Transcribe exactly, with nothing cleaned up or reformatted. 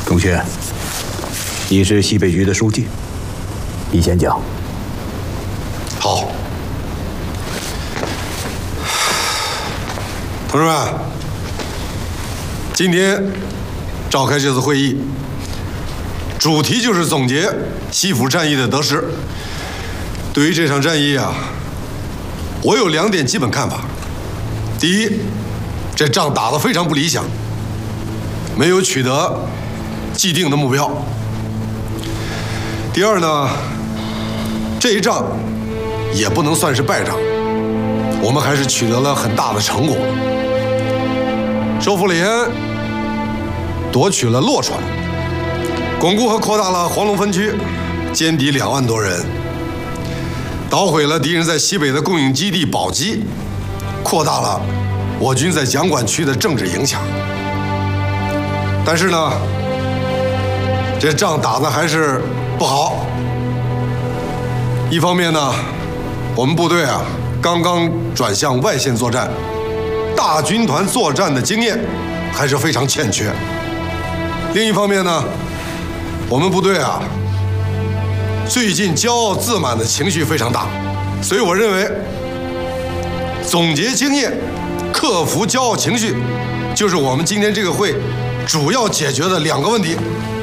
钟轩，你是西北局的书记，你先讲。 好，同志们，今天召开这次会议，主题就是总结西府战役的得失。对于这场战役啊，我有两点基本看法。第一，这仗打得非常不理想，没有取得既定的目标。第二呢，这一仗也不能算是败仗，我们还是取得了很大的成果，收复了延安，夺取了洛川，巩固和扩大了黄龙分区，歼敌两万多人，捣毁了敌人在西北的供应基地宝鸡，扩大了我军在蒋管区的政治影响。但是呢，这仗打得还是不好。一方面呢，我们部队啊刚刚转向外线作战，大军团作战的经验还是非常欠缺。另一方面呢，我们部队啊最近骄傲自满的情绪非常大，所以我认为总结经验，克服骄傲情绪，就是我们今天这个会主要解决的两个问题。